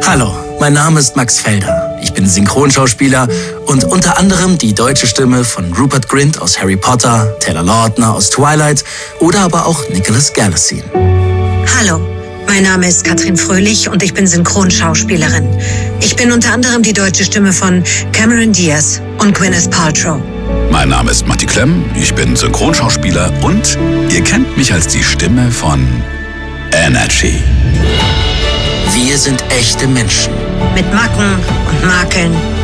Hallo, mein Name ist Max Felder. Ich bin Synchronschauspieler und unter anderem die deutsche Stimme von Rupert Grint aus Harry Potter, Taylor Lautner aus Twilight oder aber auch Nicholas Galitzine. Hallo, mein Name ist Katrin Fröhlich und ich bin Synchronschauspielerin. Ich bin unter anderem die deutsche Stimme von Cameron Diaz und Gwyneth Paltrow. Mein Name ist Matti Klemm, ich bin Synchronschauspieler und ihr kennt mich als die Stimme von Energy. Wir sind echte Menschen. Mit Macken und Makeln